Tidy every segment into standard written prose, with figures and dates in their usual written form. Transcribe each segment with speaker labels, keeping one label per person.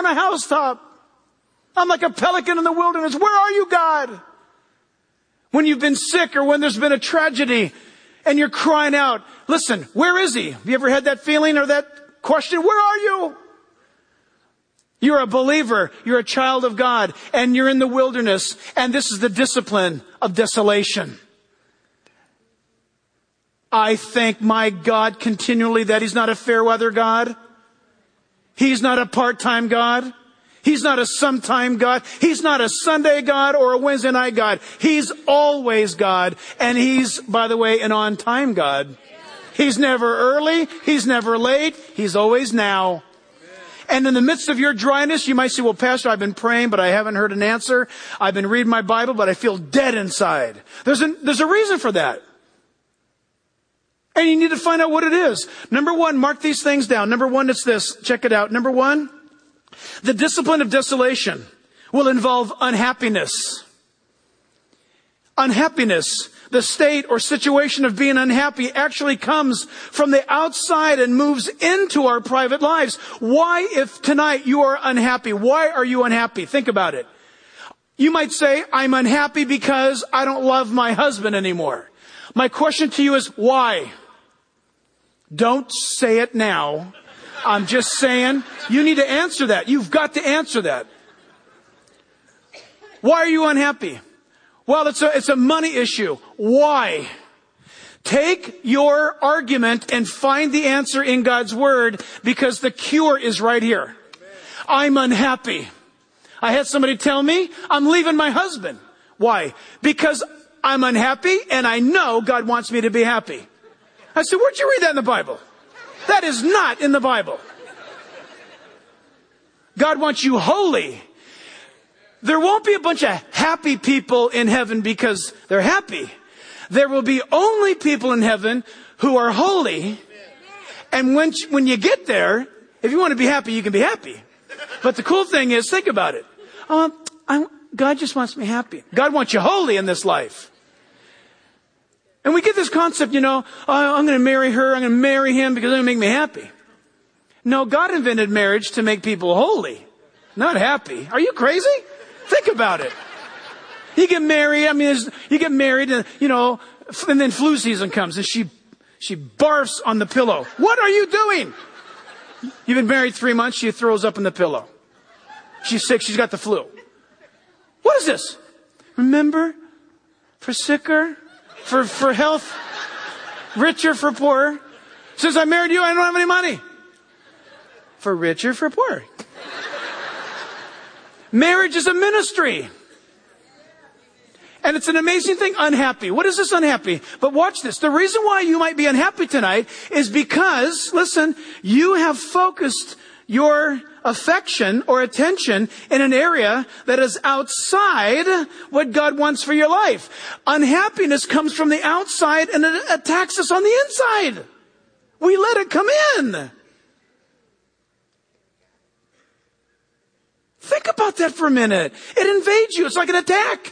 Speaker 1: a housetop. I'm like a pelican in the wilderness. Where are you, God? When you've been sick or when there's been a tragedy and you're crying out, listen, where is he? Have you ever had that feeling or that question? Where are you? You're a believer. You're a child of God and you're in the wilderness. And this is the discipline of desolation. I thank my God continually that He's not a fair weather God. He's not a part-time God. He's not a sometime God. He's not a Sunday God or a Wednesday night God. He's always God. And He's, by the way, an on-time God. He's never early. He's never late. He's always now. And in the midst of your dryness, you might say, well, Pastor, I've been praying, but I haven't heard an answer. I've been reading my Bible, but I feel dead inside. There's a reason for that. And you need to find out what it is. Number one, mark these things down. Number one, it's this. Check it out. Number one, the discipline of desolation will involve unhappiness. Unhappiness, the state or situation of being unhappy, actually comes from the outside and moves into our private lives. Why, if tonight you are unhappy, why are you unhappy? Think about it. You might say, I'm unhappy because I don't love my husband anymore. My question to you is, why? Don't say it now. I'm just saying, you need to answer that. You've got to answer that. Why are you unhappy? Well, it's a money issue. Why? Take your argument and find the answer in God's Word, because the cure is right here. I'm unhappy. I had somebody tell me I'm leaving my husband. Why? Because I'm unhappy and I know God wants me to be happy. I said, where'd you read that in the Bible? That is not in the Bible. God wants you holy. There won't be a bunch of happy people in heaven because they're happy. There will be only people in heaven who are holy. And when you get there, if you want to be happy, you can be happy. But the cool thing is, think about it. God just wants me happy. God wants you holy in this life. And we get this concept, I'm going to marry her, I'm going to marry him because they're going to make me happy. No, God invented marriage to make people holy, not happy. Are you crazy? Think about it. You get married, and, and then flu season comes and she barfs on the pillow. What are you doing? You've been married 3 months, she throws up in the pillow. She's sick, she's got the flu. What is this? Remember, for sicker, for health, richer for poorer. Since I married you, I don't have any money. For richer for poorer. Marriage is a ministry. And it's an amazing thing. Unhappy. What is this unhappy? But watch this. The reason why you might be unhappy tonight is because, listen, you have focused your affection or attention in an area that is outside what God wants for your life. Unhappiness comes from the outside and it attacks us on the inside. We let it come in. Think about that for a minute. It invades you. It's like an attack.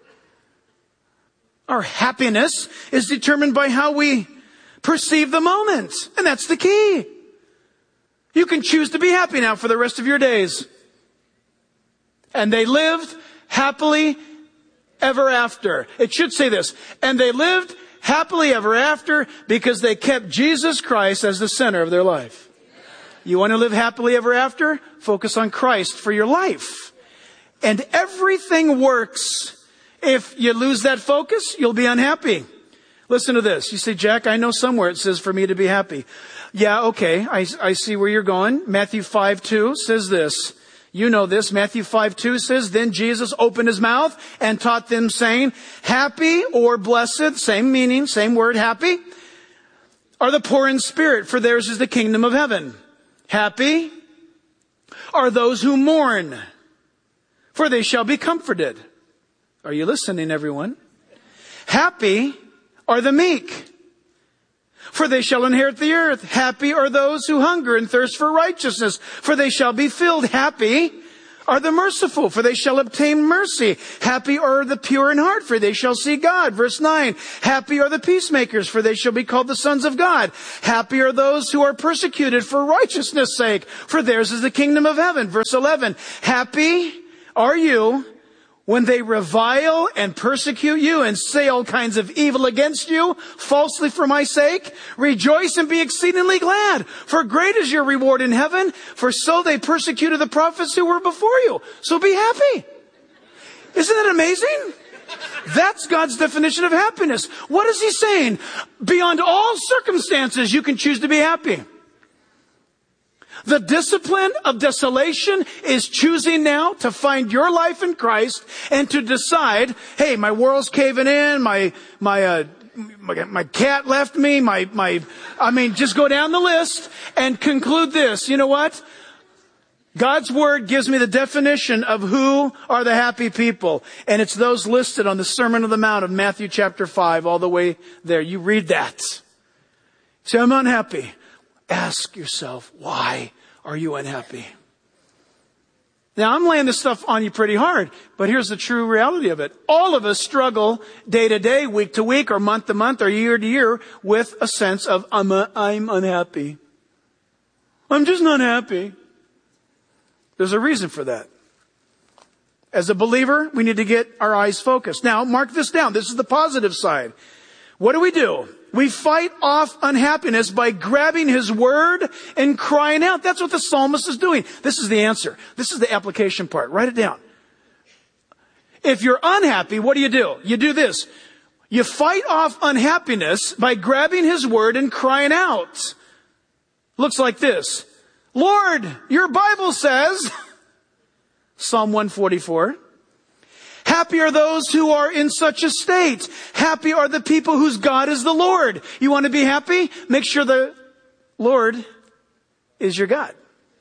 Speaker 1: Our happiness is determined by how we perceive the moment. And that's the key. You can choose to be happy now for the rest of your days. And they lived happily ever after. It should say this. And they lived happily ever after because they kept Jesus Christ as the center of their life. You want to live happily ever after? Focus on Christ for your life. And everything works. If you lose that focus, you'll be unhappy. Listen to this. You say, Jack, I know somewhere it says for me to be happy. Yeah, okay. I see where you're going. Matthew 5:2 says this. You know this. Matthew 5:2 says, Then Jesus opened his mouth and taught them, saying, Happy or blessed, same meaning, same word, happy, are the poor in spirit, for theirs is the kingdom of heaven. Happy are those who mourn, for they shall be comforted. Are you listening, everyone? Happy are the meek, for they shall inherit the earth. Happy are those who hunger and thirst for righteousness, for they shall be filled. Happy are the merciful, for they shall obtain mercy. Happy are the pure in heart, for they shall see God. Verse 9, happy are the peacemakers, for they shall be called the sons of God. Happy are those who are persecuted for righteousness' sake, for theirs is the kingdom of heaven. Verse 11, happy are you when they revile and persecute you and say all kinds of evil against you falsely for my sake. Rejoice and be exceedingly glad, for great is your reward in heaven, for so they persecuted the prophets who were before you. So be happy. Isn't that amazing? That's God's definition of happiness. What is he saying? Beyond all circumstances, you can choose to be happy. The discipline of desolation is choosing now to find your life in Christ and to decide, hey, my world's caving in, my cat left me, just go down the list and conclude this. You know what? God's word gives me the definition of who are the happy people. And it's those listed on the Sermon on the Mount of Matthew chapter 5 all the way there. You read that. Say, I'm unhappy. Ask yourself, why are you unhappy? Now, I'm laying this stuff on you pretty hard, but here's the true reality of it. All of us struggle day to day, week to week, or month to month, or year to year with a sense of, I'm unhappy. I'm just not happy. There's a reason for that. As a believer, we need to get our eyes focused. Now, mark this down. This is the positive side. What do? We fight off unhappiness by grabbing his word and crying out. That's what the psalmist is doing. This is the answer. This is the application part. Write it down. If you're unhappy, what do? You do this. You fight off unhappiness by grabbing his word and crying out. Looks like this. Lord, your Bible says, Psalm 144, happy are those who are in such a state. Happy are the people whose God is the Lord. You want to be happy? Make sure the Lord is your God.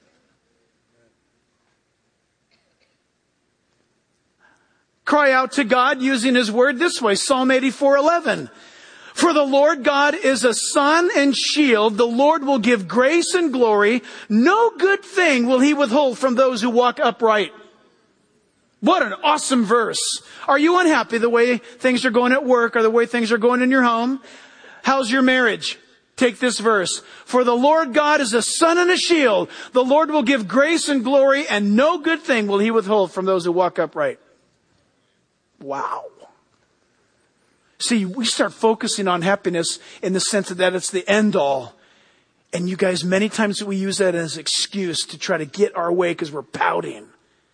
Speaker 1: Cry out to God using his word this way. Psalm 84:11. For the Lord God is a sun and shield. The Lord will give grace and glory. No good thing will he withhold from those who walk upright. What an awesome verse. Are you unhappy the way things are going at work or the way things are going in your home? How's your marriage? Take this verse. For the Lord God is a sun and a shield. The Lord will give grace and glory, and no good thing will he withhold from those who walk upright. Wow. See, we start focusing on happiness in the sense that it's the end all. And you guys, many times we use that as an excuse to try to get our way because we're pouting.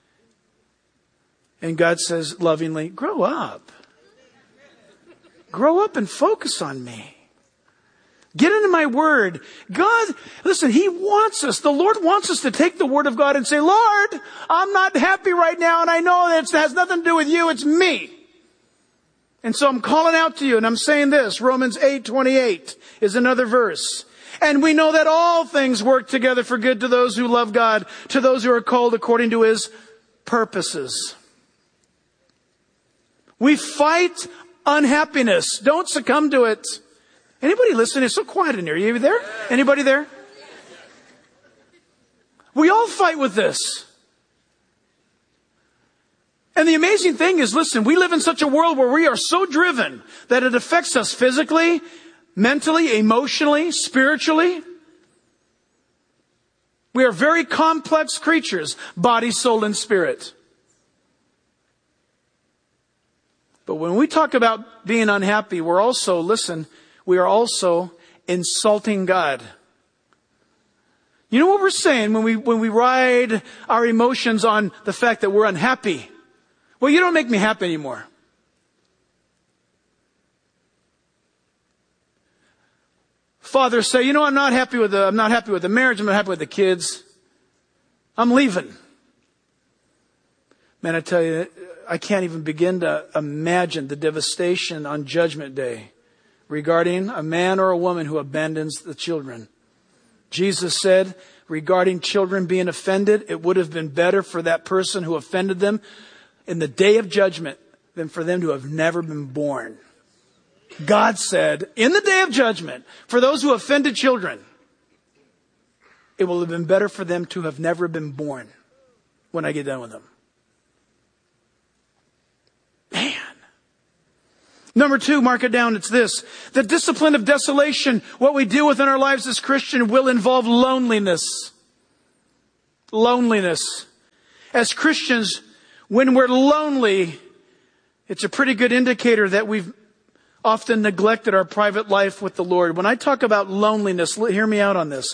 Speaker 1: And God says lovingly, grow up. Grow up and focus on me. Get into my word. God, listen, he wants us. The Lord wants us to take the word of God and say, Lord, I'm not happy right now. And I know that it has nothing to do with you. It's me. And so I'm calling out to you and I'm saying this. Romans 8:28 is another verse. And we know that all things work together for good to those who love God, to those who are called according to his purposes. We fight unhappiness. Don't succumb to it. Anybody listening? It's so quiet in here. Are you there? Anybody there? We all fight with this. And the amazing thing is, listen, we live in such a world where we are so driven that it affects us physically, mentally, emotionally, spiritually. We are very complex creatures, body, soul, and spirit. But when we talk about being unhappy, we are also insulting God. You know what we're saying when we ride our emotions on the fact that we're unhappy? Well, you don't make me happy anymore. Fathers say, you know, I'm not happy with the marriage. I'm not happy with the kids. I'm leaving. Man, I tell you, I can't even begin to imagine the devastation on Judgment Day regarding a man or a woman who abandons the children. Jesus said regarding children being offended, it would have been better for that person who offended them in the day of judgment than for them to have never been born. God said, in the day of judgment, for those who offended children, it will have been better for them to have never been born. when I get done with them. Man. Number 2, mark it down, it's this. The discipline of desolation, what we do within our lives as Christian, will involve loneliness. Loneliness. As Christians, when we're lonely, it's a pretty good indicator that we've often neglected our private life with the Lord. When I talk about loneliness, hear me out on this.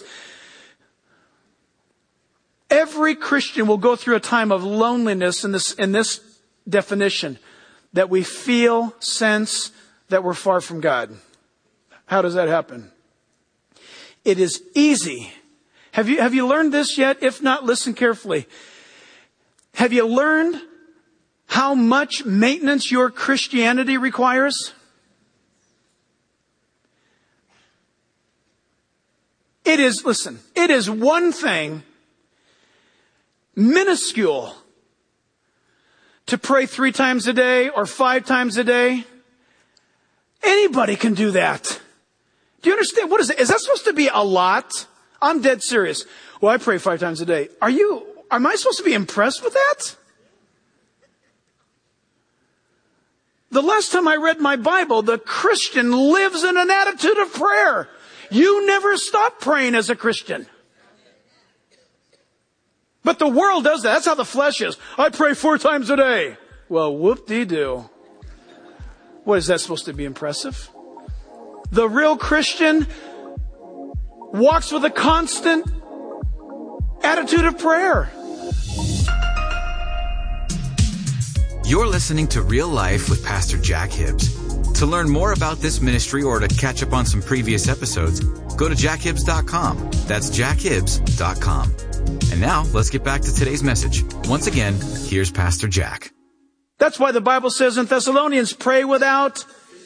Speaker 1: Every Christian will go through a time of loneliness in this definition, that we feel, sense that we're far from God. How does that happen? It is easy. Have you learned this yet? If not, listen carefully. Have you learned how much maintenance your Christianity requires? It is one thing, minuscule, to pray 3 times a day or 5 times a day. Anybody can do that. Do you understand? What is it? Is that supposed to be a lot? I'm dead serious. Well, I pray 5 times a day. Am I supposed to be impressed with that? The last time I read my Bible, the Christian lives in an attitude of prayer. You never stop praying as a Christian. But the world does that. That's how the flesh is. I pray 4 times a day. Well, whoop-dee-doo. What, is that supposed to be impressive? The real Christian walks with a constant attitude of prayer.
Speaker 2: You're listening to Real Life with Pastor Jack Hibbs. To learn more about this ministry or to catch up on some previous episodes, go to jackhibbs.com. That's jackhibbs.com. And now, let's get back to today's message. Once again, here's Pastor Jack.
Speaker 1: That's why the Bible says in Thessalonians, pray without.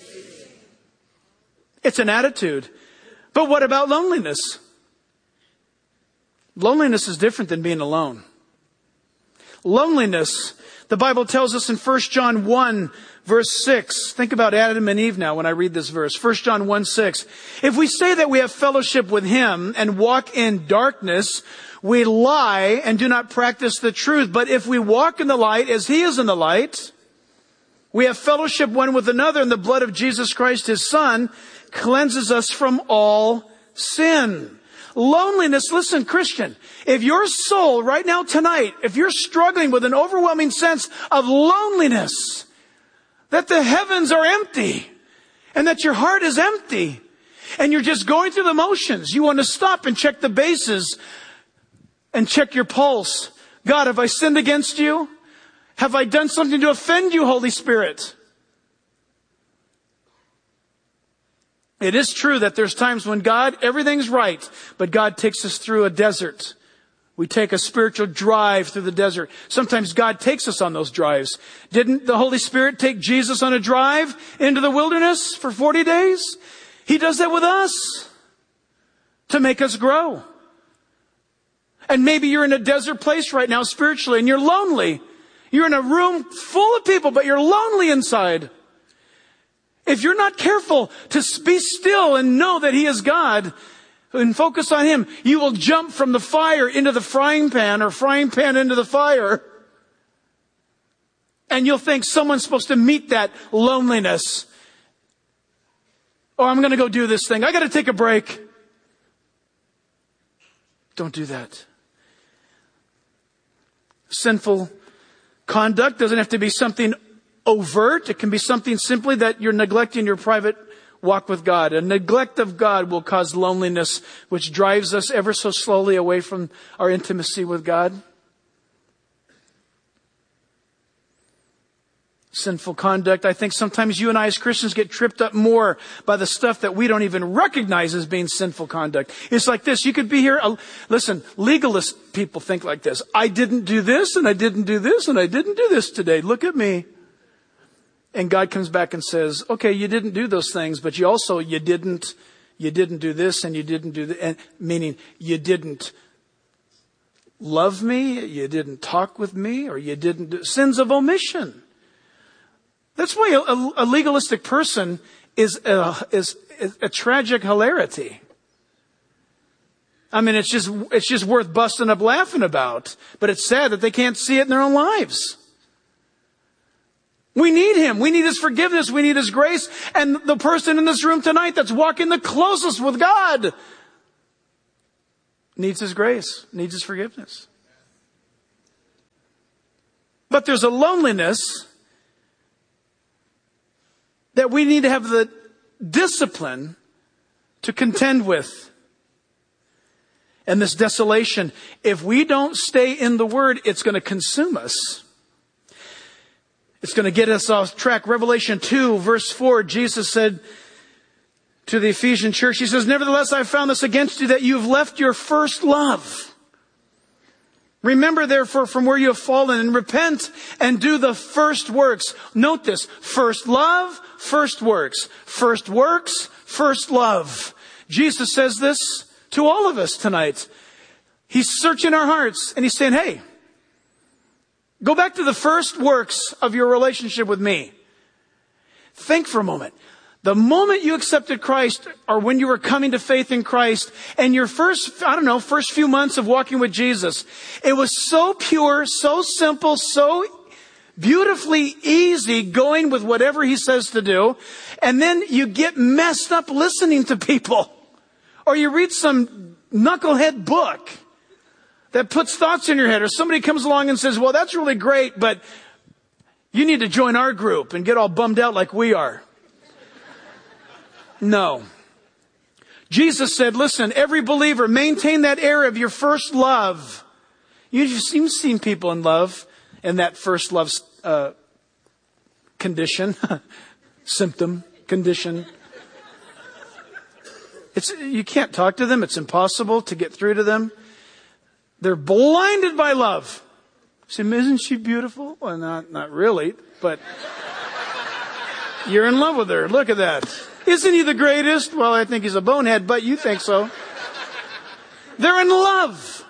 Speaker 1: It's an attitude. But what about loneliness? Loneliness is different than being alone. Loneliness, the Bible tells us in 1 John 1, verse 6. Think about Adam and Eve now when I read this verse. 1 John 1, 6. If we say that we have fellowship with Him and walk in darkness, we lie and do not practice the truth. But if we walk in the light as He is in the light, we have fellowship one with another, and the blood of Jesus Christ, His Son, cleanses us from all sin. Loneliness, listen, Christian, if your soul right now tonight, if you're struggling with an overwhelming sense of loneliness, that the heavens are empty and that your heart is empty and you're just going through the motions, you want to stop and check the bases and check your pulse. God, have I sinned against you? Have I done something to offend you, Holy Spirit? It is true that there's times when everything's right, but God takes us through a desert. We take a spiritual drive through the desert. Sometimes God takes us on those drives. Didn't the Holy Spirit take Jesus on a drive into the wilderness for 40 days? He does that with us to make us grow. And maybe you're in a desert place right now spiritually and you're lonely. You're in a room full of people, but you're lonely inside. If you're not careful to be still and know that He is God and focus on Him, you will jump from the fire into the frying pan or frying pan into the fire. And you'll think someone's supposed to meet that loneliness. Oh, I'm going to go do this thing. I got to take a break. Don't do that. Sinful conduct doesn't have to be something overt. It can be something simply that you're neglecting your private walk with God. A neglect of God will cause loneliness, which drives us ever so slowly away from our intimacy with God. Sinful conduct. I think sometimes you and I as Christians get tripped up more by the stuff that we don't even recognize as being sinful conduct. It's like this. You could be here. Listen, legalist people think like this. I didn't do this and I didn't do this and I didn't do this today. Look at me. And God comes back and says, okay, you didn't do those things, but you didn't do this and you didn't do that. Meaning you didn't love me, you didn't talk with me, or you didn't do sins of omission. That's why a legalistic person is a tragic hilarity. I mean, it's just worth busting up laughing about. But it's sad that they can't see it in their own lives. We need Him. We need His forgiveness. We need His grace. And the person in this room tonight that's walking the closest with God needs His grace, needs His forgiveness. But there's a loneliness that we need to have the discipline to contend with. And this desolation, if we don't stay in the Word, it's going to consume us. It's going to get us off track. Revelation 2, verse 4, Jesus said to the Ephesian church, He says, "Nevertheless, I found this against you, that you have left your first love. Remember, therefore, from where you have fallen, and repent and do the first works." Note this, first love, first works. First works, first love. Jesus says this to all of us tonight. He's searching our hearts, and He's saying, hey, go back to the first works of your relationship with me. Think for a moment. The moment you accepted Christ, or when you were coming to faith in Christ, and your first few months of walking with Jesus, it was so pure, so simple, so beautifully easy going with whatever He says to do. And then you get messed up listening to people. Or you read some knucklehead book that puts thoughts in your head. Or somebody comes along and says, well, that's really great, but you need to join our group, and get all bummed out like we are. No. Jesus said, listen, every believer, maintain that area of your first love. You've seen people in love in that first love condition, symptom, condition. You can't talk to them. It's impossible to get through to them. They're blinded by love. Say, isn't she beautiful? Well, not really, but you're in love with her. Look at that. Isn't he the greatest? Well, I think he's a bonehead, but you think so. They're in love.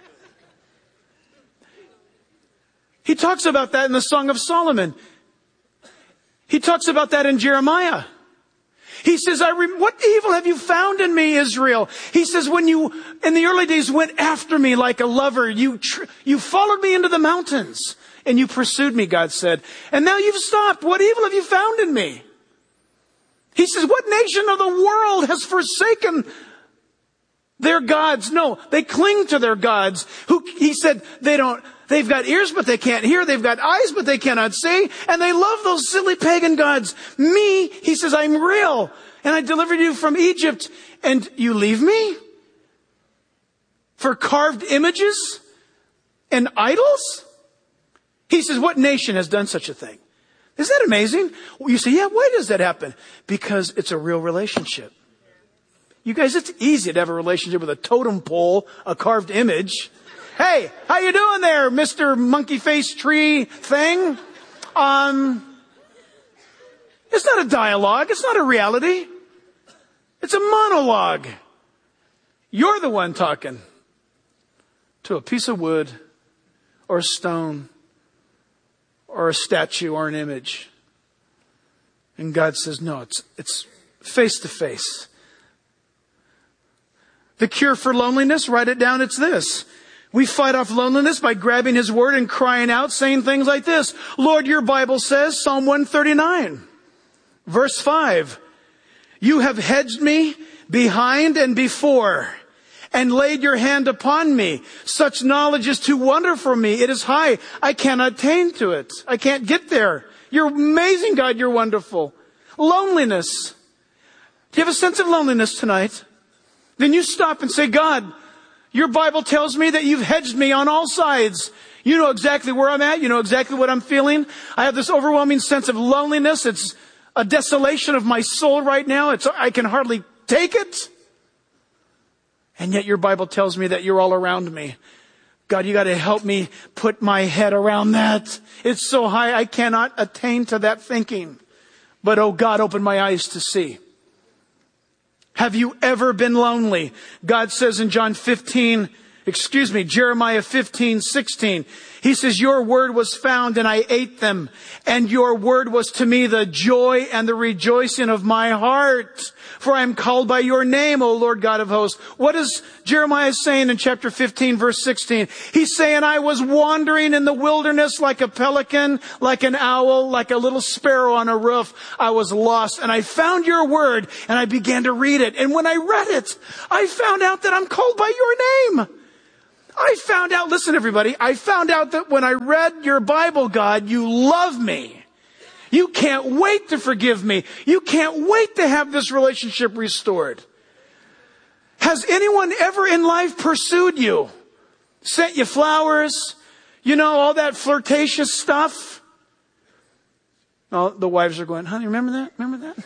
Speaker 1: He talks about that in the Song of Solomon. He talks about that in Jeremiah. He says, what evil have you found in me, Israel? He says, when you, in the early days, went after me like a lover, you followed me into the mountains, and you pursued me, God said. And now you've stopped. What evil have you found in me? He says, what nation of the world has forsaken their gods? No, they cling to their gods. He said, they've got ears, but they can't hear. They've got eyes, but they cannot see. And they love those silly pagan gods. Me, he says, I'm real. And I delivered you from Egypt. And you leave me? For carved images and idols? He says, what nation has done such a thing? Isn't that amazing? You say, yeah, why does that happen? Because it's a real relationship. You guys, it's easy to have a relationship with a totem pole, a carved image. Hey, how you doing there, Mr. Monkey Face Tree thing? It's not a dialogue. It's not a reality. It's a monologue. You're the one talking to a piece of wood or a stone or a statue or an image. And God says, no, it's face to face. The cure for loneliness, write it down, it's this. We fight off loneliness by grabbing His Word and crying out, saying things like this. Lord, your Bible says, Psalm 139, verse 5, you have hedged me behind and before, and laid your hand upon me. Such knowledge is too wonderful for me. It is high. I cannot attain to it. I can't get there. You're amazing, God. You're wonderful. Loneliness. Do you have a sense of loneliness tonight? Then you stop and say, God, your Bible tells me that you've hedged me on all sides. You know exactly where I'm at. You know exactly what I'm feeling. I have this overwhelming sense of loneliness. It's a desolation of my soul right now. I can hardly take it. And yet your Bible tells me that you're all around me. God, you got to help me put my head around that. It's so high I cannot attain to that thinking. But oh God, open my eyes to see. Have you ever been lonely? God says in John 15, Jeremiah 15:16. He says, your word was found and I ate them, and your word was to me the joy and the rejoicing of my heart. For I am called by your name, O Lord God of hosts. What is Jeremiah saying in chapter 15, verse 16? He's saying, I was wandering in the wilderness like a pelican, like an owl, like a little sparrow on a roof. I was lost, and I found your word, and I began to read it. And when I read it, I found out that I'm called by your name. I found out, listen everybody, I found out that when I read your Bible, God, you love me. You can't wait to forgive me. You can't wait to have this relationship restored. Has anyone ever in life pursued you? Sent you flowers? You know, all that flirtatious stuff? Oh, the wives are going, honey, remember that? Remember that?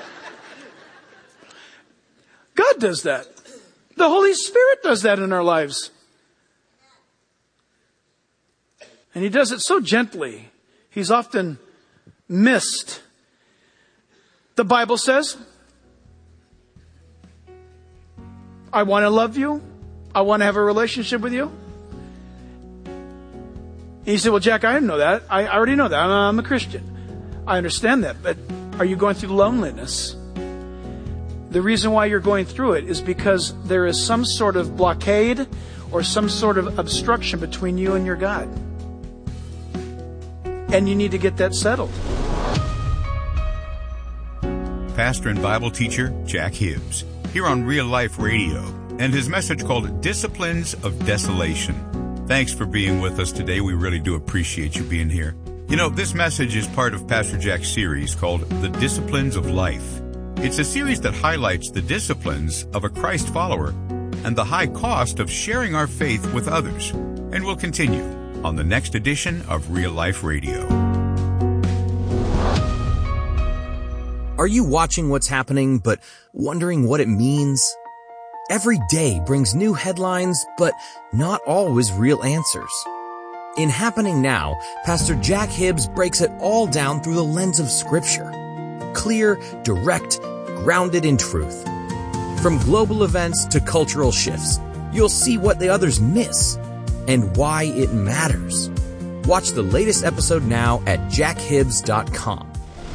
Speaker 1: God does that. The Holy Spirit does that in our lives. And he does it so gently. He's often missed. The Bible says, I want to love you. I want to have a relationship with you. And you say, well, Jack, I didn't know that. I already know that. I'm a Christian. I understand that. But are you going through loneliness? The reason why you're going through it is because there is some sort of blockade or some sort of obstruction between you and your God. And you need to get that settled.
Speaker 3: Pastor and Bible teacher Jack Hibbs, here on Real Life Radio, and his message called Disciplines of Desolation. Thanks for being with us today. We really do appreciate you being here. You know, this message is part of Pastor Jack's series called The Disciplines of Life. It's a series that highlights the disciplines of a Christ follower and the high cost of sharing our faith with others. And we'll continue on the next edition of Real Life Radio.
Speaker 4: Are you watching what's happening but wondering what it means? Every day brings new headlines, but not always real answers. In Happening Now, Pastor Jack Hibbs breaks it all down through the lens of Scripture. Clear, direct, grounded in truth. From global events to cultural shifts, you'll see what the others miss and why it matters. Watch the latest episode now at jackhibbs.com.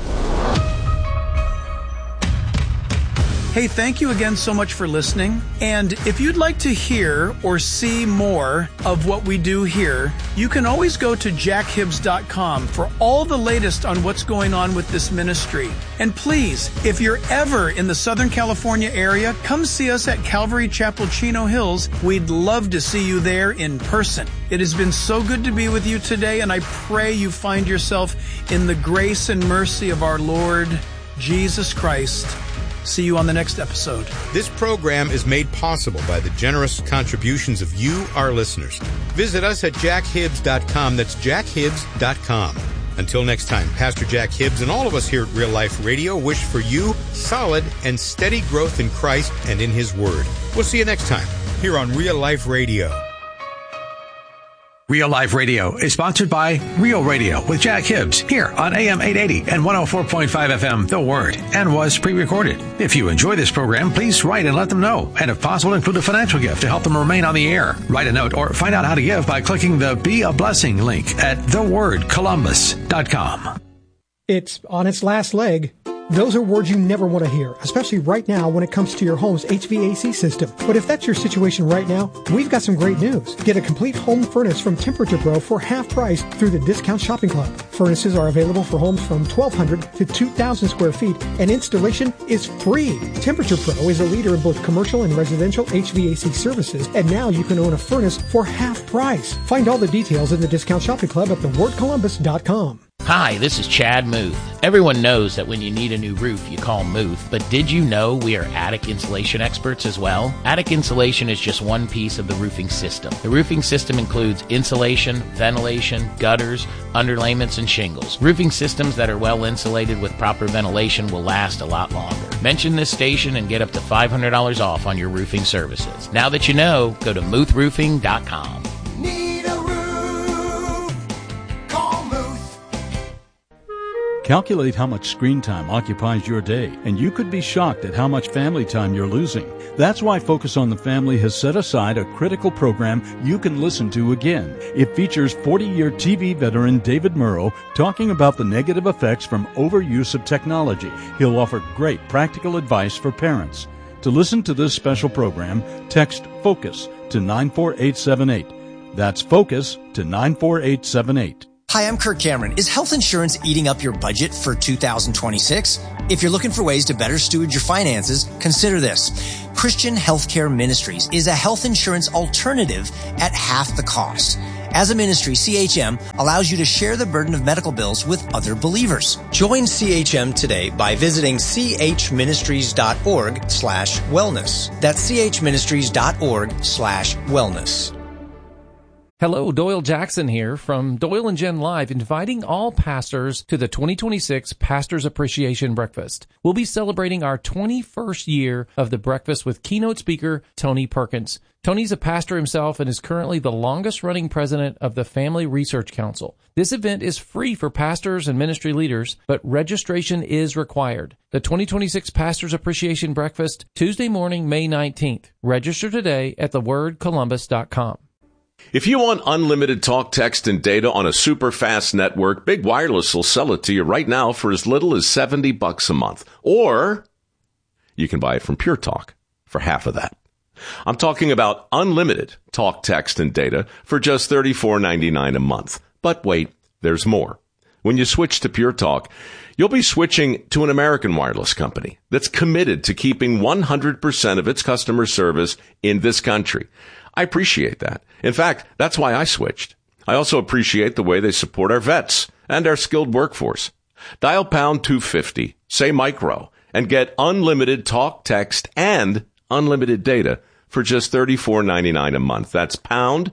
Speaker 1: Hey, thank you again so much for listening. And if you'd like to hear or see more of what we do here, you can always go to jackhibbs.com for all the latest on what's going on with this ministry. And please, if you're ever in the Southern California area, come see us at Calvary Chapel, Chino Hills. We'd love to see you there in person. It has been so good to be with you today, and I pray you find yourself in the grace and mercy of our Lord Jesus Christ. See you on the next episode.
Speaker 5: This program is made possible by the generous contributions of you, our listeners. Visit us at jackhibbs.com. That's jackhibbs.com. Until next time, Pastor Jack Hibbs and all of us here at Real Life Radio wish for you solid and steady growth in Christ and in His Word. We'll see you next time here on Real Life Radio.
Speaker 6: Real Life Radio is sponsored by Real Radio with Jack Hibbs here on AM 880 and 104.5 FM, The Word, and was pre-recorded. If you enjoy this program, please write and let them know, and if possible, include a financial gift to help them remain on the air. Write a note or find out how to give by clicking the Be a Blessing link at thewordcolumbus.com.
Speaker 7: It's on its last leg. Those are words you never want to hear, especially right now when it comes to your home's HVAC system. But if that's your situation right now, we've got some great news. Get a complete home furnace from Temperature Pro for half price through the Discount Shopping Club. Furnaces are available for homes from 1,200 to 2,000 square feet, and installation is free. Temperature Pro is a leader in both commercial and residential HVAC services, and now you can own a furnace for half price. Find all the details in the Discount Shopping Club at thewordcolumbus.com.
Speaker 8: Hi, this is Chad Muth. Everyone knows that when you need a new roof, you call Muth, but did you know we are attic insulation experts as well? Attic insulation is just one piece of the roofing system. The roofing system includes insulation, ventilation, gutters, underlayments, and shingles. Roofing systems that are well insulated with proper ventilation will last a lot longer. Mention this station and get up to $500 off on your roofing services. Now that you know, go to muthroofing.com.
Speaker 9: Calculate how much screen time occupies your day, and you could be shocked at how much family time you're losing. That's why Focus on the Family has set aside a critical program you can listen to again. It features 40-year TV veteran David Murrow talking about the negative effects from overuse of technology. He'll offer great practical advice for parents. To listen to this special program, text FOCUS to 94878. That's FOCUS to 94878.
Speaker 10: Hi, I'm Kirk Cameron. Is health insurance eating up your budget for 2026? If you're looking for ways to better steward your finances, consider this. Christian Healthcare Ministries is a health insurance alternative at half the cost. As a ministry, CHM allows you to share the burden of medical bills with other believers. Join CHM today by visiting chministries.org/wellness. That's chministries.org/wellness.
Speaker 11: Hello, Doyle Jackson here from Doyle and Jen Live, inviting all pastors to the 2026 Pastors Appreciation Breakfast. We'll be celebrating our 21st year of the breakfast with keynote speaker Tony Perkins. Tony's a pastor himself and is currently the longest-running president of the Family Research Council. This event is free for pastors and ministry leaders, but registration is required. The 2026 Pastors Appreciation Breakfast, Tuesday morning, May 19th. Register today at thewordcolumbus.com.
Speaker 12: If you want unlimited talk, text, and data on a super fast network, Big Wireless will sell it to you right now for as little as $70 a month. Or you can buy it from Pure Talk for half of that. I'm talking about unlimited talk, text, and data for just $34.99 a month. But wait, there's more. When you switch to Pure Talk, you'll be switching to an American wireless company that's committed to keeping 100% of its customer service in this country. I appreciate that. In fact, that's why I switched. I also appreciate the way they support our vets and our skilled workforce. Dial pound 250, say micro, and get unlimited talk, text, and unlimited data for just $34.99 a month. That's pound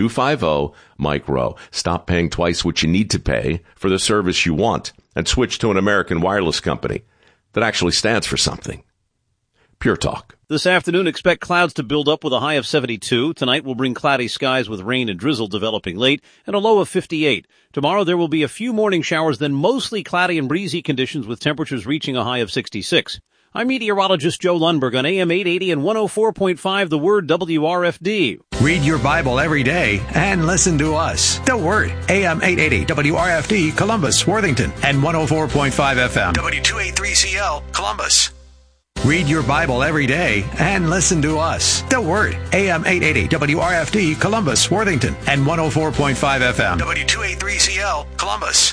Speaker 12: 250 micro. Stop paying twice what you need to pay for the service you want and switch to an American wireless company that actually stands for something. Pure Talk.
Speaker 13: This afternoon, expect clouds to build up with a high of 72. Tonight will bring cloudy skies with rain and drizzle developing late and a low of 58. Tomorrow there will be a few morning showers, then mostly cloudy and breezy conditions with temperatures reaching a high of 66. I'm meteorologist Joe Lundberg on AM 880 and 104.5 The Word WRFD.
Speaker 6: Read your Bible every day and listen to us. The Word, AM 880 WRFD, Columbus, Worthington, and 104.5 FM, W283CL, Columbus. Read your Bible every day and listen to us. The Word, AM 880 WRFD, Columbus, Worthington, and 104.5 FM, W283CL, Columbus.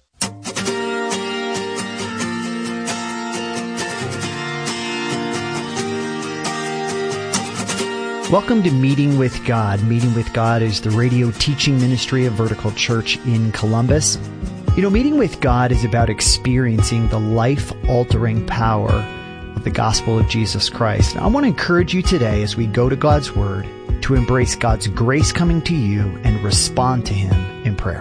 Speaker 14: Welcome to Meeting with God. Meeting with God is the radio teaching ministry of Vertical Church in Columbus. You know, Meeting with God is about experiencing the life-altering power of the gospel of Jesus Christ. Now, I want to encourage you today as we go to God's Word to embrace God's grace coming to you and respond to Him in prayer.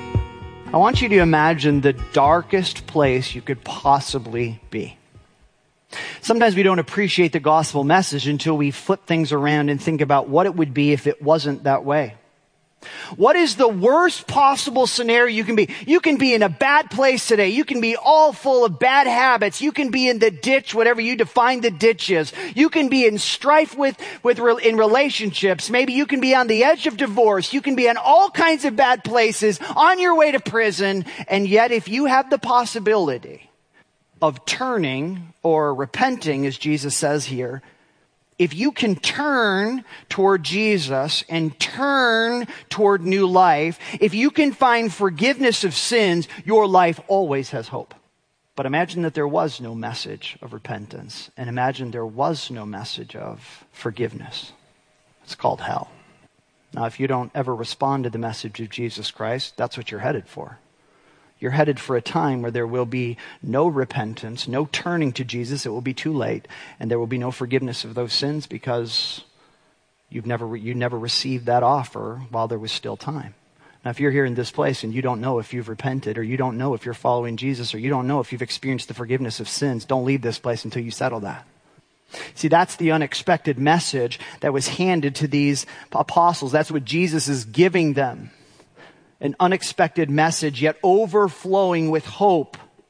Speaker 14: I want you to imagine the darkest place you could possibly be. Sometimes we don't appreciate the gospel message until we flip things around and think about what it would be if it wasn't that way. What is the worst possible scenario you can be? You can be in a bad place today. You can be all full of bad habits. You can be in the ditch, whatever you define the ditch is. You can be in strife in relationships. Maybe you can be on the edge of divorce. You can be in all kinds of bad places, on your way to prison. And yet, if you have the possibility of turning or repenting, as Jesus says here, if you can turn toward Jesus and turn toward new life, if you can find forgiveness of sins, your life always has hope. But imagine that there was no message of repentance, and imagine there was no message of forgiveness. It's called hell. Now, if you don't ever respond to the message of Jesus Christ, that's what you're headed for. You're headed for a time where there will be no repentance, no turning to Jesus. It will be too late, and there will be no forgiveness of those sins because you never received that offer while there was still time. Now, if you're here in this place and you don't know if you've repented, or you don't know if you're following Jesus, or you don't know if you've experienced the forgiveness of sins, don't leave this place until you settle that. See, that's the unexpected message that was handed to these apostles. That's what Jesus is giving them. An unexpected message, yet overflowing with hope.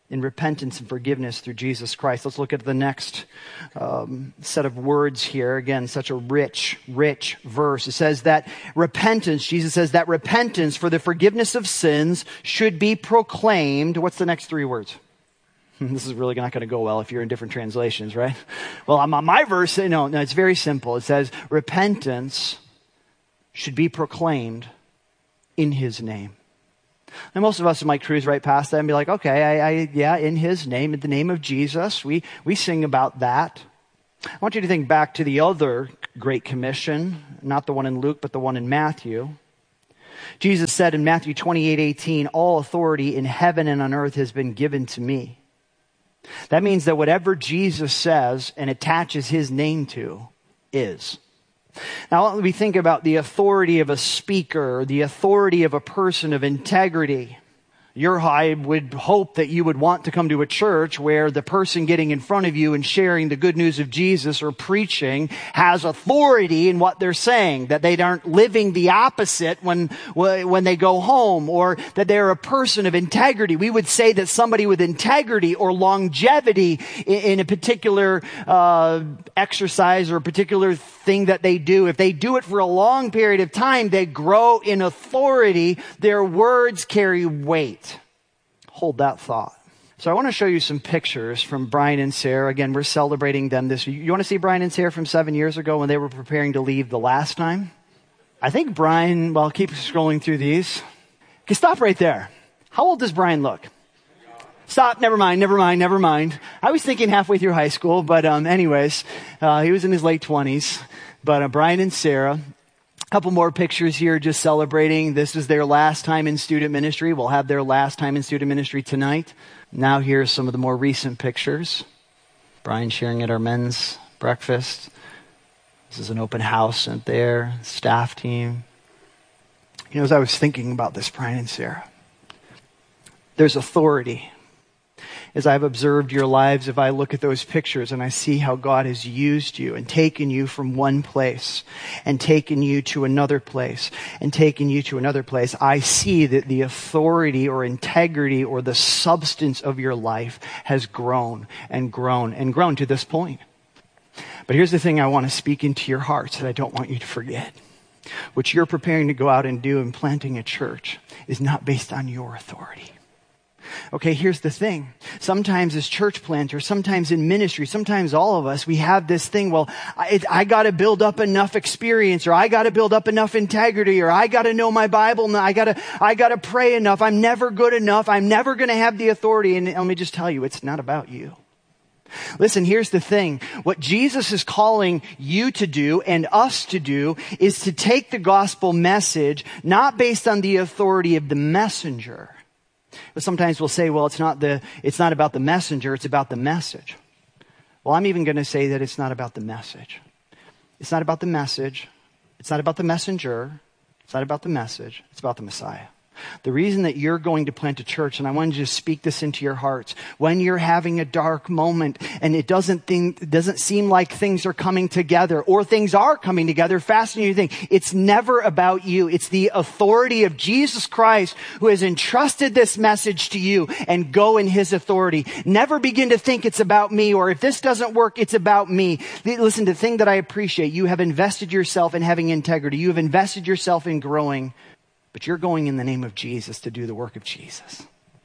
Speaker 14: in repentance and forgiveness through Jesus Christ. Let's look at the next set of words here. Again, such a rich verse. It says that repentance, Jesus says that repentance for the forgiveness of sins should be proclaimed. What's the next three words? This is really not going to go well if you're in different translations, right? Well, on my verse, no, it's very simple. It says repentance should be proclaimed in his name. And most of us might cruise right past that and be like, okay, yeah, in his name, in the name of Jesus, we sing about that. I want you to think back to the other Great Commission, not the one in Luke, but the one in Matthew. Jesus said in Matthew 28:18, all authority in heaven and on earth has been given to me. That means that whatever Jesus says and attaches his name to is. Now, we think about the authority of a speaker, the authority of a person of integrity. I would hope that you would want to come to a church where the person getting in front of you and sharing the good news of Jesus or preaching has authority in what they're saying, that they aren't living the opposite when they go home, or that they're a person of integrity. We would say that somebody with integrity or longevity in a particular exercise or a particular thing that they do, if they do it for a long period of time, they grow in authority. Their words carry weight. Hold that thought. So I want to show you some pictures from Brian and Sarah. Again, we're celebrating them this week. You want to see Brian and Sarah from 7 years ago when they were preparing to leave the last time? I think Brian, well, keep scrolling through these. Okay, stop right there. How old does Brian look? Stop, never mind. I was thinking halfway through high school, but anyways, he was in his late 20s. But Brian and Sarah, a couple more pictures here just celebrating. This is their last time in student ministry. We'll have their last time in student ministry tonight. Now here's some of the more recent pictures. Brian sharing at our men's breakfast. This is an open house out there, staff team. You know, as I was thinking about this, Brian and Sarah, there's authority. As I've observed your lives, if I look at those pictures and I see how God has used you and taken you from one place and taken you to another place and taken you to another place, I see that the authority or integrity or the substance of your life has grown and grown and grown to this point. But here's the thing I want to speak into your hearts that I don't want you to forget. What you're preparing to go out and do in planting a church is not based on your authority. Okay, here's the thing. Sometimes as church planters, sometimes in ministry, sometimes all of us, we have this thing, well, I got to build up enough experience, or I got to build up enough integrity, or I got to know my Bible, and I got to pray enough. I'm never good enough. I'm never going to have the authority. And let me just tell you, it's not about you. Listen, here's the thing. What Jesus is calling you to do and us to do is to take the gospel message not based on the authority of the messenger. But sometimes we'll say, well, it's not about the messenger, it's about the message. Well, I'm even going to say that it's not about the message. It's not about the message. It's not about the messenger. It's not about the message. It's about the Messiah. The reason that you're going to plant a church, and I want you to speak this into your hearts, when you're having a dark moment and it doesn't seem like things are coming together, or things are coming together faster than you think, it's never about you. It's the authority of Jesus Christ who has entrusted this message to you, and go in his authority. Never begin to think it's about me, or if this doesn't work, it's about me. Listen, the thing that I appreciate, you have invested yourself in having integrity. You have invested yourself in growing. But you're going in the name of Jesus to do the work of Jesus.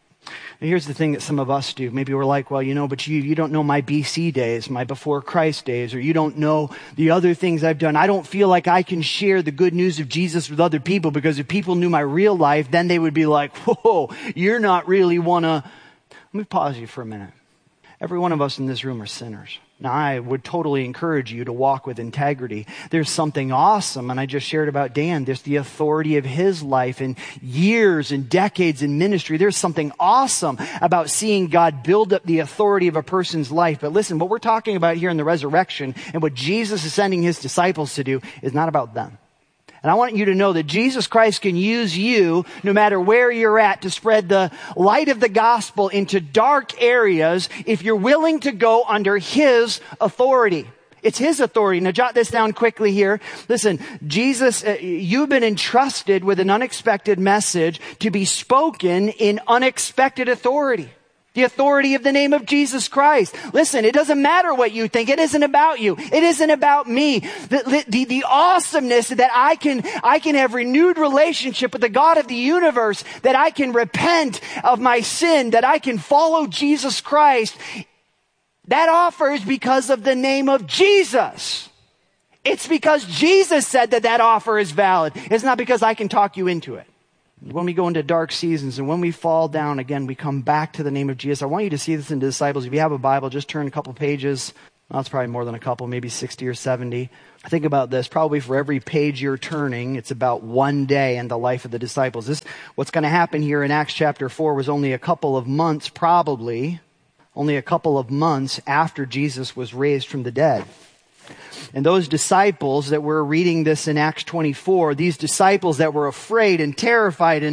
Speaker 14: And here's the thing that some of us do. Maybe we're like, well, but you don't know my BC days, my before Christ days, or you don't know the other things I've done. I don't feel like I can share the good news of Jesus with other people, because if people knew my real life, then they would be like, whoa, you're not really Let me pause you for a minute. Every one of us in this room are sinners. Now, I would totally encourage you to walk with integrity. There's something awesome, and I just shared about Dan. There's the authority of his life and years and decades in ministry. There's something awesome about seeing God build up the authority of a person's life. But listen, what we're talking about here in the resurrection and what Jesus is sending his disciples to do is not about them. And I want you to know that Jesus Christ can use you, no matter where you're at, to spread the light of the gospel into dark areas if you're willing to go under his authority. It's his authority. Now jot this down quickly here. Listen, Jesus, you've been entrusted with an unexpected message to be spoken in unexpected authority.
Speaker 15: The authority of the name of Jesus Christ. Listen, it doesn't matter what you think. It isn't about you. It isn't about me. The awesomeness that I can have renewed relationship with the God of the universe, that I can repent of my sin, that I can follow Jesus Christ. That offer is because of the name of Jesus. It's because Jesus said that offer is valid. It's not because I can talk you into it. When we go into dark seasons and when we fall down again, we come back to the name of Jesus. I want you to see this in the disciples. If you have a Bible, just turn a couple pages. Well, it's probably more than a couple, maybe 60 or 70. Think about this. Probably for every page you're turning, it's about one day in the life of the disciples. What's going to happen here in Acts chapter 4 was only a couple of months, probably, only a couple of months after Jesus was raised from the dead. And those disciples that were reading this in Acts 24, these disciples that were afraid and terrified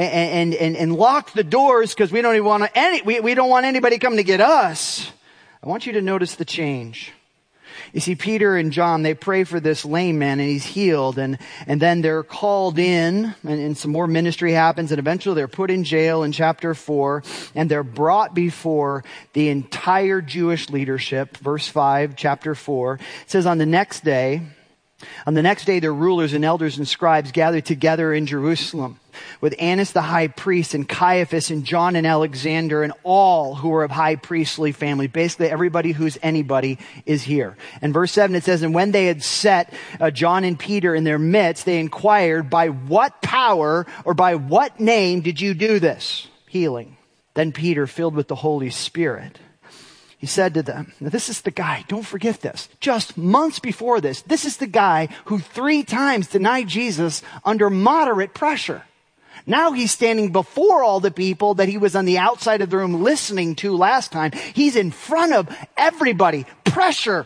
Speaker 15: and locked the doors because we don't want anybody coming to get us. I want you to notice the change. You see, Peter and John, they pray for this lame man and he's healed. And then they're called in and some more ministry happens. And eventually they're put in jail in chapter 4. And they're brought before the entire Jewish leadership. Verse 5, chapter 4. It says, On the next day, their rulers and elders and scribes gathered together in Jerusalem with Annas the high priest and Caiaphas and John and Alexander and all who were of high priestly family. Basically, everybody who's anybody is here. And verse 7, it says, And when they had set John and Peter in their midst, they inquired, By what power or by what name did you do this healing? Then Peter, filled with the Holy Spirit, he said to them, now this is the guy, don't forget this, just months before this is the guy who 3 times denied Jesus under moderate pressure. Now he's standing before all the people that he was on the outside of the room listening to last time. He's in front of everybody. Pressure.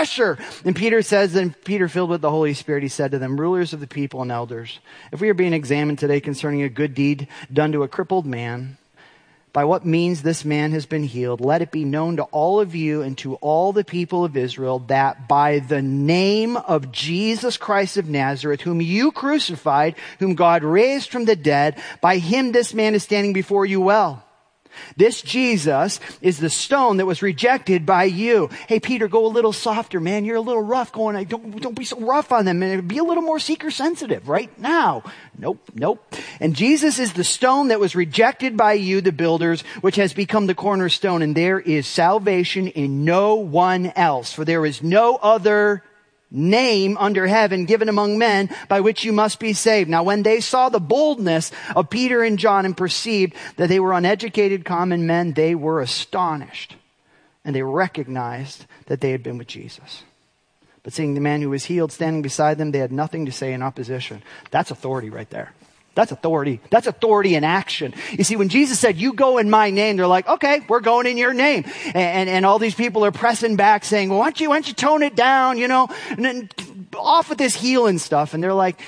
Speaker 15: And Peter says, then Peter, filled with the Holy Spirit, he said to them, Rulers of the people and elders, if we are being examined today concerning a good deed done to a crippled man, by what means this man has been healed, let it be known to all of you and to all the people of Israel that by the name of Jesus Christ of Nazareth, whom you crucified, whom God raised from the dead, by him this man is standing before you well. This Jesus is the stone that was rejected by you. Hey, Peter, go a little softer, man. You're a little rough going. Don't be so rough on them, man. Be a little more seeker sensitive right now. Nope. And Jesus is the stone that was rejected by you, the builders, which has become the cornerstone. And there is salvation in no one else. For there is no other name under heaven given among men by which you must be saved. Now when they saw the boldness of Peter and John and perceived that they were uneducated common men, they were astonished. And they recognized that they had been with Jesus. But seeing the man who was healed standing beside them, they had nothing to say in opposition. That's authority right there. That's authority. That's authority in action. You see, when Jesus said, you go in my name, they're like, okay, we're going in your name. And all these people are pressing back saying, well, why don't you tone it down, and then off with this healing stuff. And they're like,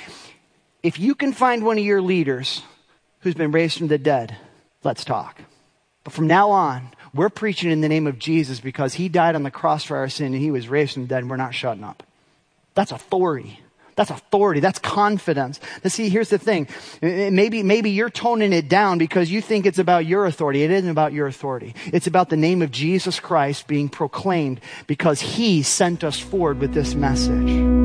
Speaker 15: if you can find one of your leaders who's been raised from the dead, let's talk. But from now on, we're preaching in the name of Jesus because he died on the cross for our sin and he was raised from the dead and we're not shutting up. That's authority. That's authority. That's confidence. Now see, here's the thing. Maybe you're toning it down because you think it's about your authority. It isn't about your authority. It's about the name of Jesus Christ being proclaimed because he sent us forward with this message.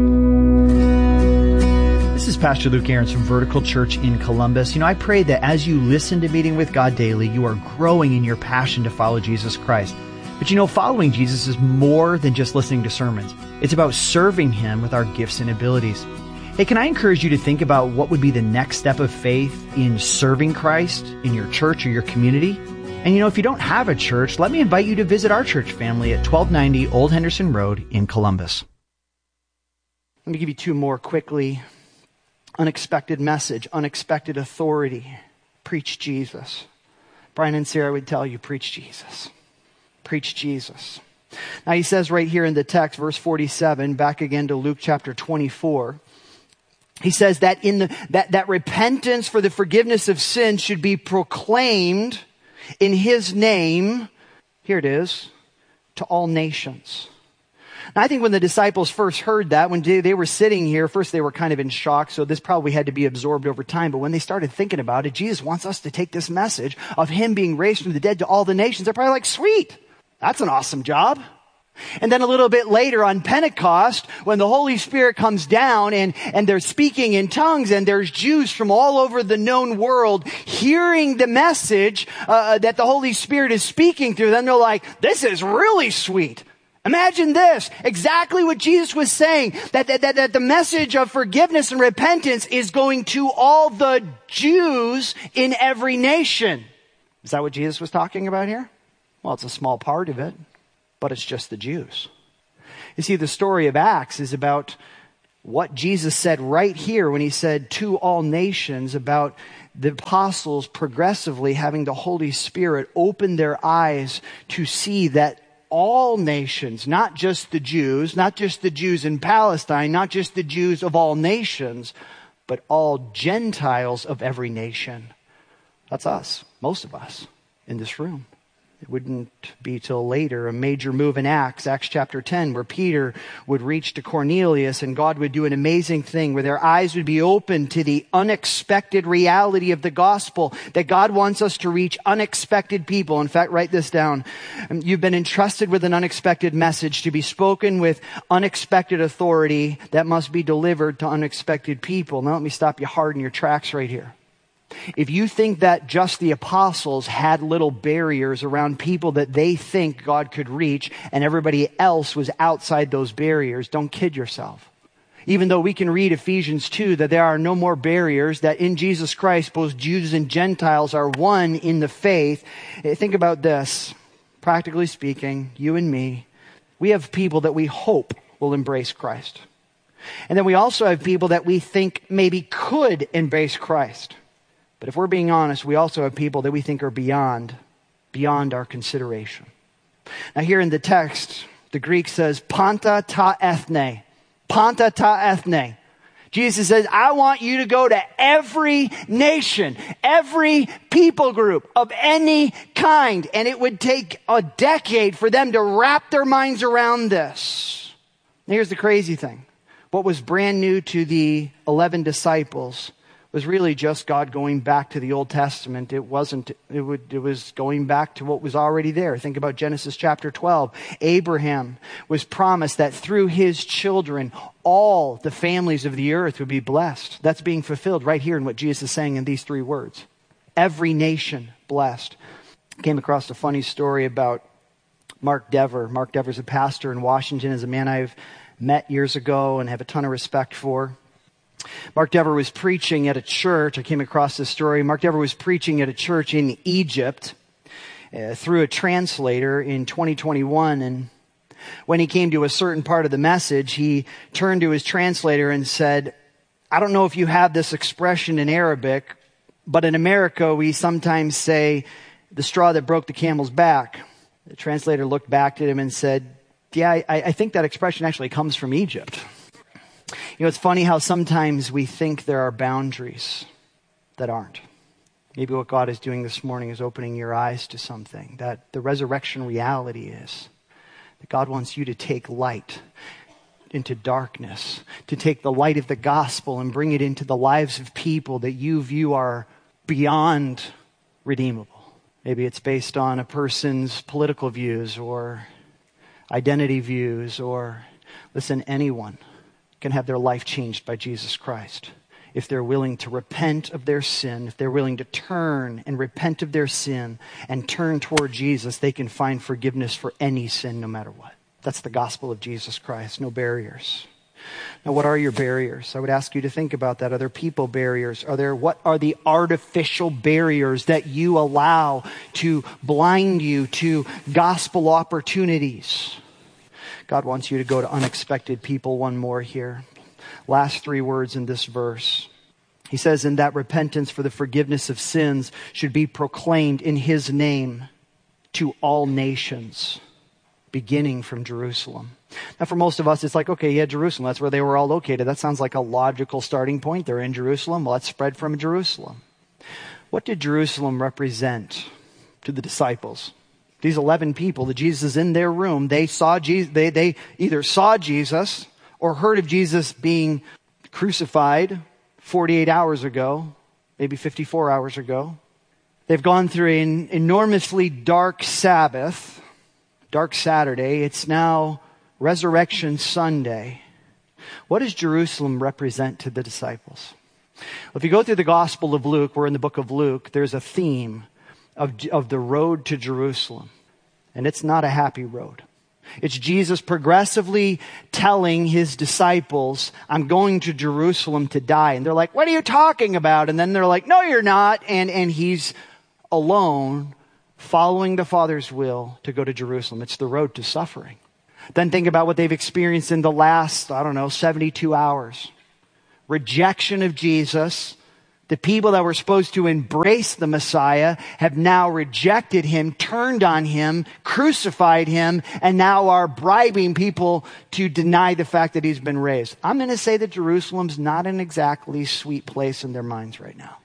Speaker 14: This is Pastor Luke Ahrens from Vertical Church in Columbus. I pray that as you listen to Meeting with God Daily, you are growing in your passion to follow Jesus Christ. But following Jesus is more than just listening to sermons. It's about serving him with our gifts and abilities. Hey, can I encourage you to think about what would be the next step of faith in serving Christ in your church or your community? And if you don't have a church, let me invite you to visit our church family at 1290 Old Henderson Road in Columbus.
Speaker 15: Let me give you 2 more quickly. Unexpected message, unexpected authority. Preach Jesus. Brian and Sarah would tell you, preach Jesus. Preach Jesus. Now he says right here in the text, verse 47, back again to Luke chapter 24. He says that that repentance for the forgiveness of sins should be proclaimed in his name. Here it is, to all nations. And I think when the disciples first heard that, when they were sitting here, first they were kind of in shock, so this probably had to be absorbed over time. But when they started thinking about it, Jesus wants us to take this message of him being raised from the dead to all the nations. They're probably like, sweet, that's an awesome job. And then a little bit later on Pentecost, when the Holy Spirit comes down and they're speaking in tongues, and there's Jews from all over the known world hearing the message that the Holy Spirit is speaking through them, they're like, this is really sweet. Imagine this, exactly what Jesus was saying, that the message of forgiveness and repentance is going to all the Jews in every nation. Is that what Jesus was talking about here? Well, it's a small part of it. But it's just the Jews. You see, the story of Acts is about what Jesus said right here when he said to all nations, about the apostles progressively having the Holy Spirit open their eyes to see that all nations, not just the Jews in Palestine, not just the Jews of all nations, but all Gentiles of every nation. That's us, most of us in this room. It wouldn't be till later, a major move in Acts chapter 10, where Peter would reach to Cornelius and God would do an amazing thing where their eyes would be open to the unexpected reality of the gospel, that God wants us to reach unexpected people. In fact, write this down. You've been entrusted with an unexpected message to be spoken with unexpected authority that must be delivered to unexpected people. Now let me stop you hard in your tracks right here. If you think that just the apostles had little barriers around people that they think God could reach and everybody else was outside those barriers, don't kid yourself. Even though we can read Ephesians 2 that there are no more barriers, that in Jesus Christ both Jews and Gentiles are one in the faith. Think about this. Practically speaking, you and me, we have people that we hope will embrace Christ. And then we also have people that we think maybe could embrace Christ. But if we're being honest, we also have people that we think are beyond our consideration. Now here in the text, the Greek says, panta ta ethne. Panta ta ethne. Jesus says, I want you to go to every nation, every people group of any kind. And it would take a decade for them to wrap their minds around this. Now here's the crazy thing. What was brand new to the 11 disciples was really just God going back to the Old Testament. It was going back to what was already there. Think about Genesis chapter 12. Abraham was promised that through his children, all the families of the earth would be blessed. That's being fulfilled right here in what Jesus is saying in these three words. Every nation blessed. I came across a funny story about Mark Dever. Mark Dever's a pastor in Washington, is a man I've met years ago and have a ton of respect for. Mark Dever was preaching at a church. I came across this story. Mark Dever was preaching at a church in Egypt through a translator in 2021. And when he came to a certain part of the message, he turned to his translator and said, I don't know if you have this expression in Arabic, but in America we sometimes say the straw that broke the camel's back. The translator looked back at him and said, yeah, I think that expression actually comes from Egypt. You know, it's funny how sometimes we think there are boundaries that aren't. Maybe what God is doing this morning is opening your eyes to something, that the resurrection reality is that God wants you to take light into darkness, to take the light of the gospel and bring it into the lives of people that you view are beyond redeemable. Maybe it's based on a person's political views or identity views, or listen, anyone can have their life changed by Jesus Christ if they're willing to repent of their sin. If they're willing to turn and repent of their sin and turn toward Jesus, they can find forgiveness for any sin, no matter what. That's the gospel of Jesus Christ. No barriers. Now, what are your barriers? I would ask you to think about that. Are there people barriers? What are the artificial barriers that you allow to blind you to gospel opportunities? God wants you to go to unexpected people. One more here. Last three words in this verse. He says, in that repentance for the forgiveness of sins should be proclaimed in his name to all nations, beginning from Jerusalem. Now for most of us, it's like, okay, yeah, Jerusalem, that's where they were all located. That sounds like a logical starting point. They're in Jerusalem. Well, let's spread from Jerusalem. What did Jerusalem represent to the disciples? These 11 people, the Jesus is in their room, they saw Jesus, they either saw Jesus or heard of Jesus being crucified 48 hours ago, maybe 54 hours ago. They've gone through an enormously dark Sabbath, dark Saturday. It's now Resurrection Sunday. What does Jerusalem represent to the disciples? If you go through the Gospel of Luke, we're in the book of Luke, there's a theme of the road to Jerusalem. And it's not a happy road. It's Jesus progressively telling his disciples, I'm going to Jerusalem to die. And they're like, what are you talking about? And then they're like, no, you're not. And he's alone following the Father's will to go to Jerusalem. It's the road to suffering. Then think about what they've experienced in the last, 72 hours. Rejection of Jesus. The people that were supposed to embrace the Messiah have now rejected him, turned on him, crucified him, and now are bribing people to deny the fact that he's been raised. I'm going to say that Jerusalem's not an exactly sweet place in their minds right now.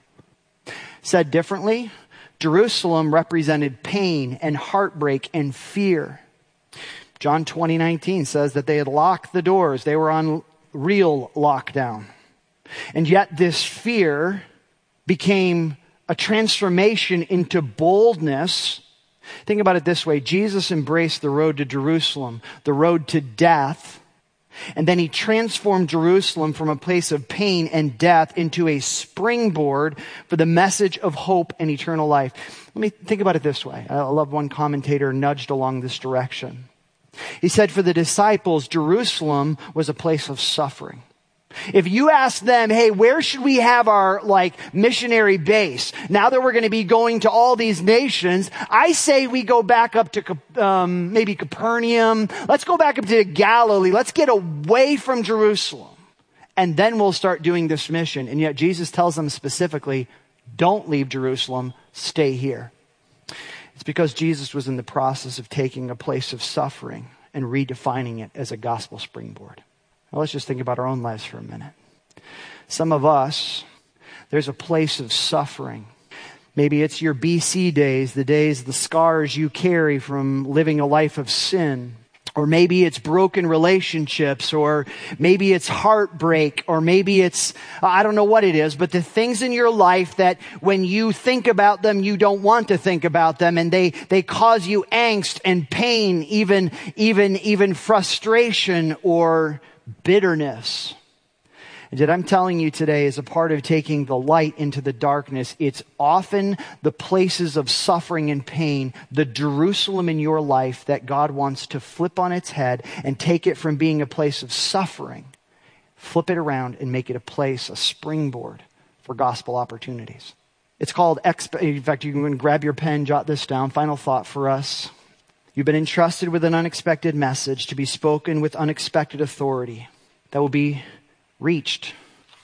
Speaker 15: Said differently, Jerusalem represented pain and heartbreak and fear. John 20:19 says that they had locked the doors. They were on real lockdown. And yet this fear became a transformation into boldness. Think about it this way. Jesus embraced the road to Jerusalem, the road to death. And then he transformed Jerusalem from a place of pain and death into a springboard for the message of hope and eternal life. Let me think about it this way. I love one commentator nudged along this direction. He said for the disciples, Jerusalem was a place of suffering. If you ask them, hey, where should we have our missionary base? Now that we're going to be going to all these nations, I say we go back up to maybe Capernaum. Let's go back up to Galilee. Let's get away from Jerusalem. And then we'll start doing this mission. And yet Jesus tells them specifically, don't leave Jerusalem, stay here. It's because Jesus was in the process of taking a place of suffering and redefining it as a gospel springboard. Now let's just think about our own lives for a minute. Some of us, there's a place of suffering. Maybe it's your BC days, the scars you carry from living a life of sin. Or maybe it's broken relationships, or maybe it's heartbreak, or maybe it's, I don't know what it is, but the things in your life that when you think about them, you don't want to think about them, and they cause you angst and pain, even frustration or bitterness. And yet I'm telling you today, as a part of taking the light into the darkness, it's often the places of suffering and pain, the Jerusalem in your life that God wants to flip on its head and take it from being a place of suffering, flip it around and make it a springboard for gospel opportunities. It's called, in fact, you can grab your pen, jot this down. Final thought for us. You've been entrusted with an unexpected message to be spoken with unexpected authority that will be reached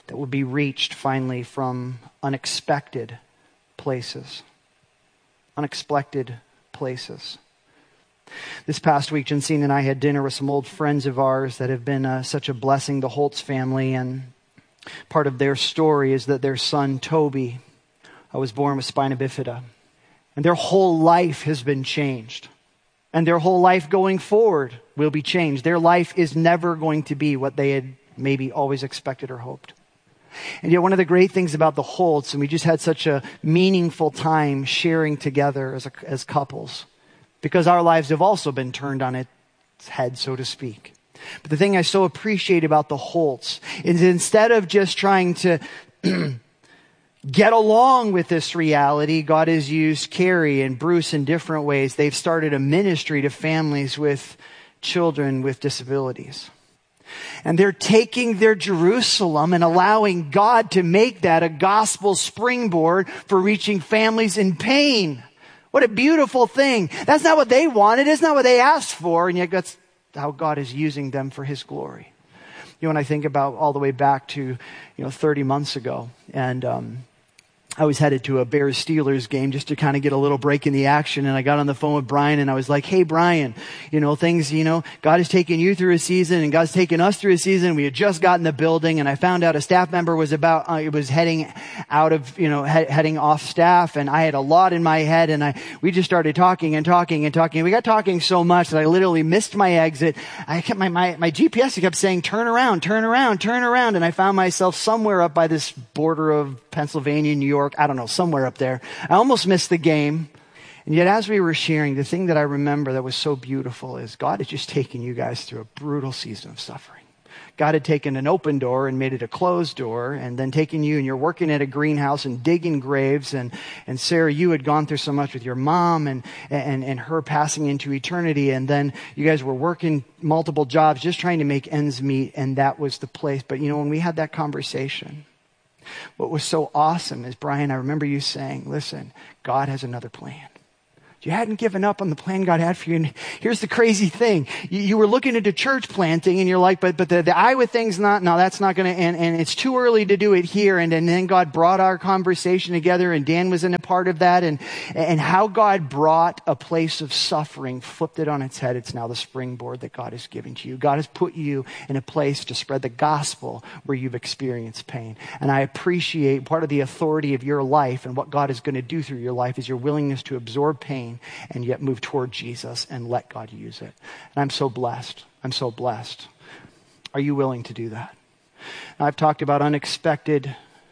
Speaker 15: finally from unexpected places. Unexpected places. This past week, Jensine and I had dinner with some old friends of ours that have been such a blessing, the Holtz family, and part of their story is that their son, Toby, was born with spina bifida. And their whole life has been changed. And their whole life going forward will be changed. Their life is never going to be what they had maybe always expected or hoped. And yet one of the great things about the Holtz, and we just had such a meaningful time sharing together as couples, because our lives have also been turned on its head, so to speak. But the thing I so appreciate about the Holtz is instead of just trying to get along with this reality, God has used Carrie and Bruce in different ways. They've started a ministry to families with children with disabilities. And they're taking their Jerusalem and allowing God to make that a gospel springboard for reaching families in pain. What a beautiful thing. That's not what they wanted. It's not what they asked for. And yet that's how God is using them for his glory. You know, when I think about all the way back to, 30 months ago, and I was headed to a Bears-Steelers game just to kind of get a little break in the action. And I got on the phone with Brian and I was like, hey, Brian, things, God has taken you through a season and God's taken us through a season. We had just gotten the building and I found out a staff member was heading out of, heading off staff. And I had a lot in my head and we just started talking and talking and talking. We got talking so much that I literally missed my exit. I kept my GPS kept saying, turn around, turn around, turn around. And I found myself somewhere up by this border of Pennsylvania, New York. I don't know, somewhere up there. I almost missed the game. And yet as we were sharing, the thing that I remember that was so beautiful is God had just taken you guys through a brutal season of suffering. God had taken an open door and made it a closed door, and then taken you and you're working at a greenhouse and digging graves. And Sarah, you had gone through so much with your mom and her passing into eternity. And then you guys were working multiple jobs, just trying to make ends meet. And that was the place. But when we had that conversation, what was so awesome is, Brian, I remember you saying, listen, God has another plan. You hadn't given up on the plan God had for you. And here's the crazy thing. You were looking at a church planting and you're like, but the Iowa thing's no, that's not going to, and it's too early to do it here. And then God brought our conversation together and Dan was in a part of that. And how God brought a place of suffering, flipped it on its head. It's now the springboard that God has given to you. God has put you in a place to spread the gospel where you've experienced pain. And I appreciate part of the authority of your life and what God is going to do through your life is your willingness to absorb pain and yet move toward Jesus and let God use it. And I'm so blessed. I'm so blessed. Are you willing to do that? Now, I've talked about an unexpected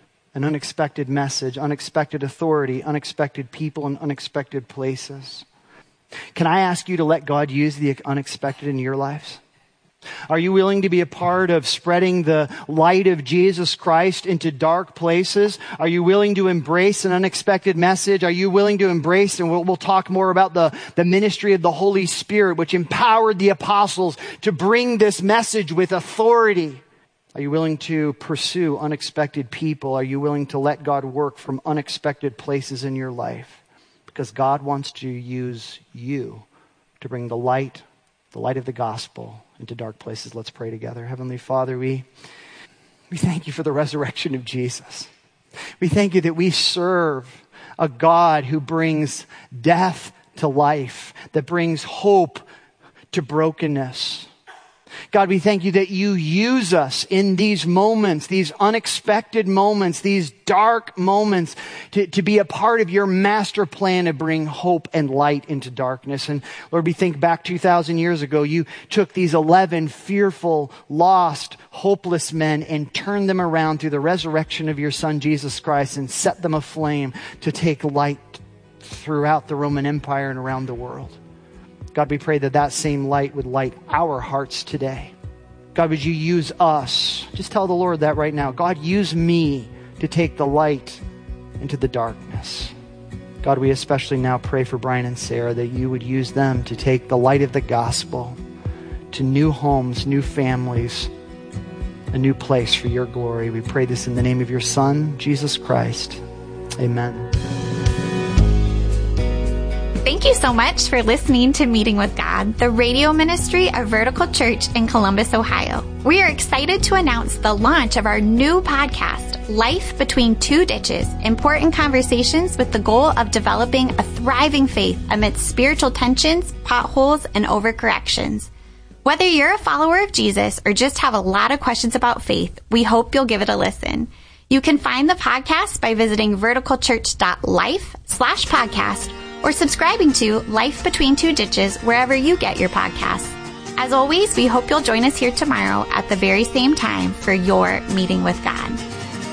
Speaker 15: message, unexpected authority, unexpected people, and unexpected places. Can I ask you to let God use the unexpected in your lives? Are you willing to be a part of spreading the light of Jesus Christ into dark places? Are you willing to embrace an unexpected message? Are you willing to embrace, and we'll talk more about the ministry of the Holy Spirit, which empowered the apostles to bring this message with authority? Are you willing to pursue unexpected people? Are you willing to let God work from unexpected places in your life? Because God wants to use you to bring the light of the gospel into dark places. Let's pray together. Heavenly Father, we thank you for the resurrection of Jesus. We thank you that we serve a God who brings death to life, that brings hope to brokenness. God, we thank you that you use us in these moments, these unexpected moments, these dark moments to be a part of your master plan to bring hope and light into darkness. And Lord, we think back 2,000 years ago, you took these 11 fearful, lost, hopeless men and turned them around through the resurrection of your Son, Jesus Christ, and set them aflame to take light throughout the Roman Empire and around the world. God, we pray that that same light would light our hearts today. God, would you use us? Just tell the Lord that right now. God, use me to take the light into the darkness. God, we especially now pray for Brian and Sarah that you would use them to take the light of the gospel to new homes, new families, a new place for your glory. We pray this in the name of your Son, Jesus Christ. Amen.
Speaker 16: Thank you so much for listening to Meeting with God, the radio ministry of Vertical Church in Columbus, Ohio. We are excited to announce the launch of our new podcast, Life Between Two Ditches, important conversations with the goal of developing a thriving faith amidst spiritual tensions, potholes, and overcorrections. Whether you're a follower of Jesus or just have a lot of questions about faith, we hope you'll give it a listen. You can find the podcast by visiting verticalchurch.life/podcast or subscribing to Life Between Two Ditches wherever you get your podcasts. As always, we hope you'll join us here tomorrow at the very same time for your Meeting with God.